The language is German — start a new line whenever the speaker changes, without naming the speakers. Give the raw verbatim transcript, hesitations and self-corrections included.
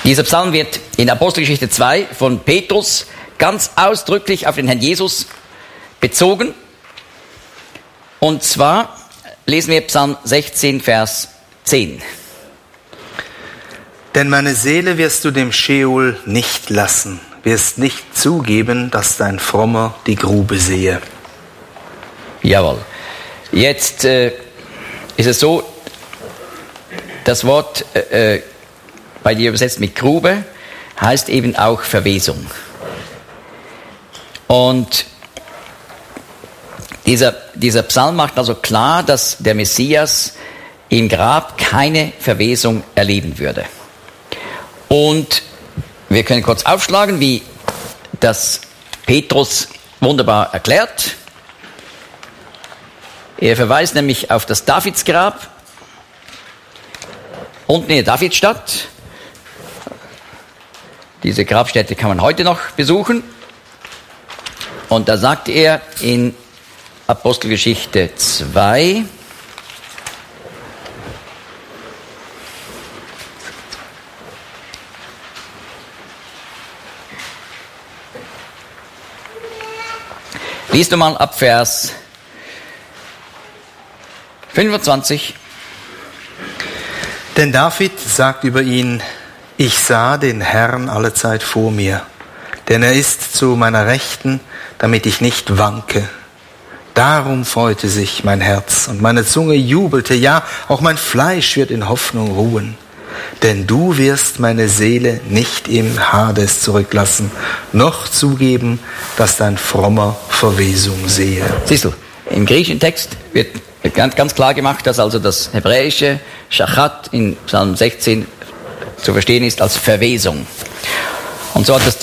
Dieser Psalm wird in Apostelgeschichte zwei von Petrus ganz ausdrücklich auf den Herrn Jesus bezogen. Und zwar lesen wir Psalm sechzehn, Vers zehn.
Denn meine Seele wirst du dem Scheol nicht lassen, wirst nicht zugeben, dass dein Frommer die Grube sehe.
Jawohl. Jetzt äh, ist es so, das Wort äh, bei dir übersetzt mit Grube heißt eben auch Verwesung. Und dieser, dieser Psalm macht also klar, dass der Messias im Grab keine Verwesung erleben würde. Und wir können kurz aufschlagen, wie das Petrus wunderbar erklärt. Er verweist nämlich auf das Davidsgrab unten in der Davidstadt. Diese Grabstätte kann man heute noch besuchen. Und da sagt er in Apostelgeschichte zwei, lies du mal ab Vers fünfundzwanzig.
Denn David sagt über ihn, ich sah den Herrn allezeit vor mir, denn er ist zu meiner Rechten, damit ich nicht wanke. Darum freute sich mein Herz und meine Zunge jubelte, ja, auch mein Fleisch wird in Hoffnung ruhen. Denn du wirst meine Seele nicht im Hades zurücklassen, noch zugeben, dass dein Frommer Verwesung sehe.
Siehst du, im griechischen Text wird ganz, ganz klar gemacht, dass also das hebräische Shachat in Psalm sechzehn zu verstehen ist als Verwesung. Und so hat das